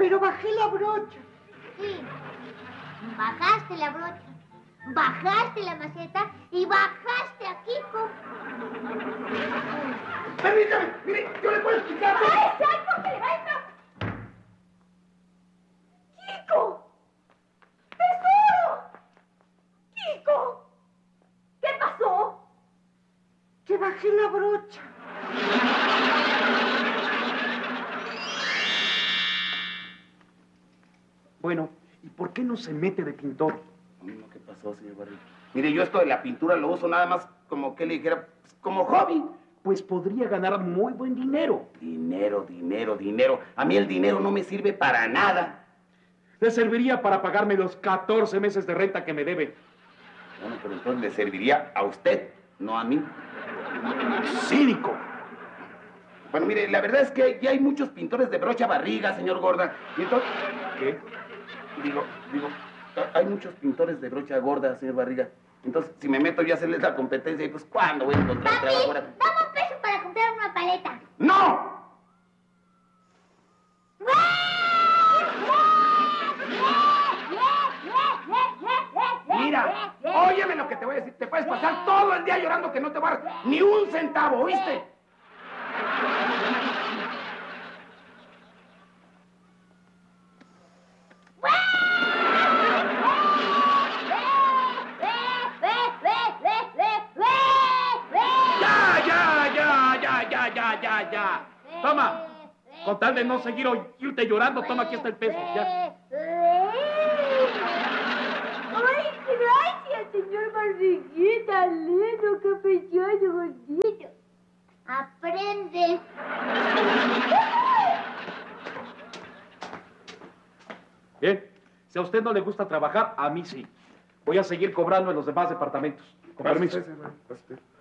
Pero bajé la brocha. Sí. Bajaste la brocha, bajaste la maceta y bajaste a Kiko. Permítame, mire, yo le puedo explicar. ¡Ay, exacto, que le va a entrar! ¡Kiko! ¡Tesoro! ¡Kiko! ¿Qué pasó? Que bajé la brocha. Bueno, ¿y por qué no se mete de pintor? No, ¿qué pasó, señor Barriga? Mire, yo esto de la pintura lo uso nada más como que le dijera, pues, como hobby. Pues podría ganar muy buen dinero. Dinero, dinero, dinero. A mí el dinero no me sirve para nada. Le serviría para pagarme los 14 meses de renta que me debe. Bueno, pero entonces le serviría a usted, no a mí. ¡Cínico! Bueno, mire, la verdad es que ya hay muchos pintores de brocha barriga, señor Gorda. Y entonces... ¿Qué? Digo, hay muchos pintores de brocha gorda, señor Barriga. Entonces, si me meto yo a hacerles la competencia, pues, ¿cuándo voy a encontrar trabajo ahora? Dame un peso para comprar una paleta. ¡No! Mira, óyeme lo que te voy a decir. Te puedes pasar todo el día llorando que no te va a dar ni un centavo, ¿oíste? Ya. Toma. Con tal de no seguir irte llorando, toma, aquí está el peso. Ya. Ay, gracias, señor Barriguita, lindo, qué precioso, gordito. Aprende. Bien. Si a usted no le gusta trabajar, a mí sí. Voy a seguir cobrando en los demás departamentos. Con permiso. Pase usted.